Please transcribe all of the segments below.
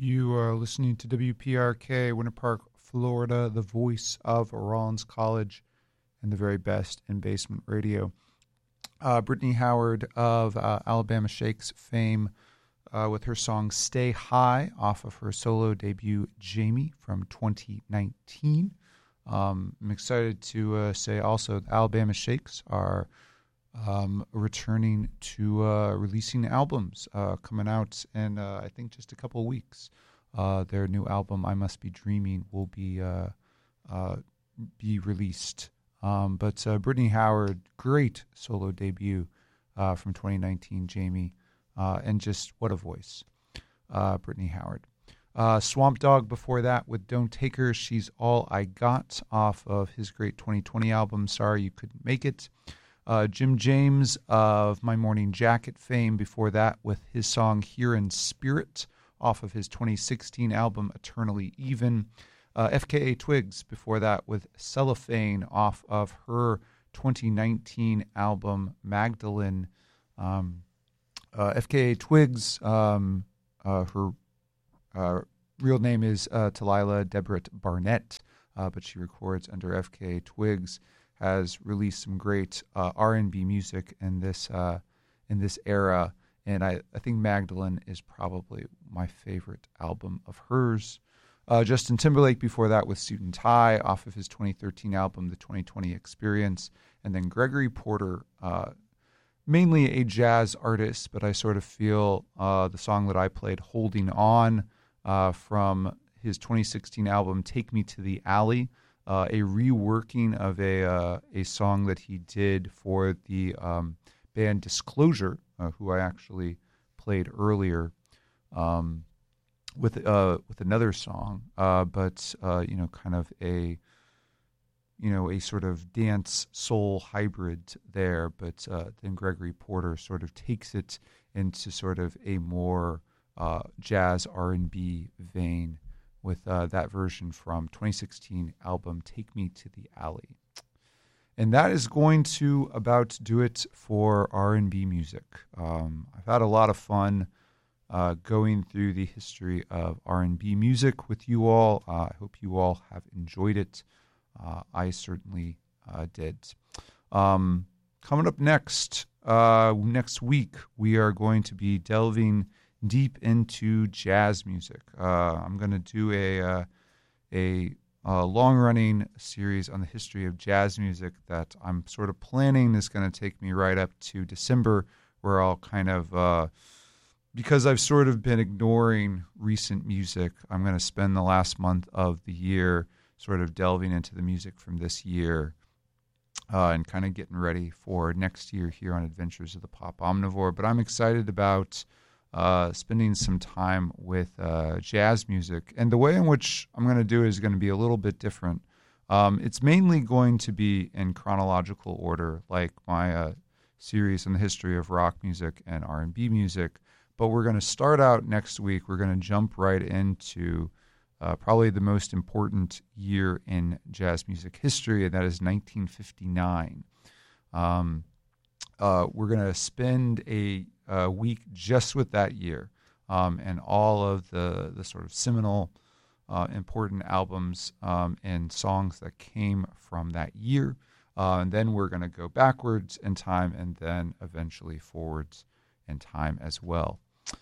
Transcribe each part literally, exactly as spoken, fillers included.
You are listening to W P R K, Winter Park, Florida, the voice of Rollins College and the very best in basement radio. Uh, Brittany Howard of uh, Alabama Shakes fame uh, with her song Stay High off of her solo debut, Jamie, from twenty nineteen. Um, I'm excited to uh, say also that Alabama Shakes are um, returning to uh, releasing albums uh, coming out in, uh, I think, just a couple of weeks. Uh, their new album, I Must Be Dreaming, will be uh, uh, be released. Um, but uh, Brittany Howard, great solo debut uh, from twenty nineteen, Jamie, uh, and just what a voice, uh, Brittany Howard. Uh, Swamp Dogg before that with Don't Take Her, She's All I Got off of his great twenty twenty album, Sorry You Couldn't Make It. Uh, Jim James of My Morning Jacket fame before that with his song Here in Spirit off of his twenty sixteen album Eternally Even. Uh, F K A Twigs before that with Cellophane off of her twenty nineteen album Magdalene. Um, uh, F K A Twigs, um, uh, her uh, real name is uh, Talila Deborah Barnett, uh, but she records under F K A Twigs, has released some great uh, R and B music in this uh, in this era, and I, I think Magdalene is probably my favorite album of hers. Uh, Justin Timberlake before that with Suit and Tie off of his twenty thirteen album, The twenty twenty Experience, and then Gregory Porter, uh, mainly a jazz artist, but I sort of feel uh, the song that I played, Holding On, uh, from his twenty sixteen album, Take Me to the Alley, Uh, a reworking of a uh, a song that he did for the um, band Disclosure, uh, who I actually played earlier, um, with uh, with another song, uh, but uh, you know, kind of a you know a sort of dance soul hybrid there. But uh, then Gregory Porter sort of takes it into sort of a more uh, jazz R and B vein, with uh, that version from twenty sixteen album Take Me to the Alley. And that is going to about do it for R and B music. Um, I've had a lot of fun uh, going through the history of R and B music with you all. Uh, I hope you all have enjoyed it. Uh, I certainly uh, did. Um, coming up next, uh, next week, we are going to be delving deep into jazz music. Uh, I'm going to do a uh, a, a long-running series on the history of jazz music that I'm sort of planning is going to take me right up to December, where I'll kind of, uh, because I've sort of been ignoring recent music, I'm going to spend the last month of the year sort of delving into the music from this year uh, and kind of getting ready for next year here on Adventures of the Pop Omnivore. But I'm excited about Uh, spending some time with uh, jazz music. And the way in which I'm going to do it is going to be a little bit different. Um, it's mainly going to be in chronological order, like my uh, series on the history of rock music and R and B music. But we're going to start out next week. We're going to jump right into uh, probably the most important year in jazz music history, and that is nineteen fifty-nine. Um, uh, we're going to spend a A week just with that year, um, and all of the, the sort of seminal, uh, important albums um, and songs that came from that year. Uh, and then we're going to go backwards in time and then eventually forwards in time as well.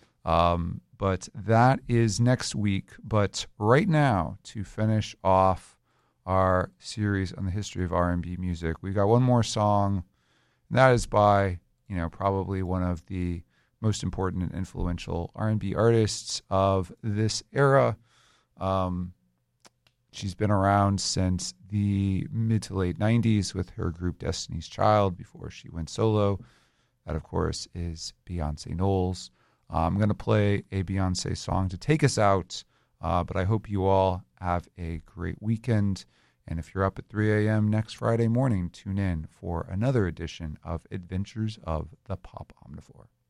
Um, but that is next week. But right now, to finish off our series on the history of R and B music, we've got one more song, and that is by you know, probably one of the most important and influential R and B artists of this era. Um, she's been around since the mid to late nineties with her group Destiny's Child before she went solo. That, of course, is Beyonce Knowles. Uh, I'm going to play a Beyonce song to take us out, uh, but I hope you all have a great weekend. And if you're up at three a.m. next Friday morning, tune in for another edition of Adventures of the Pop Omnivore.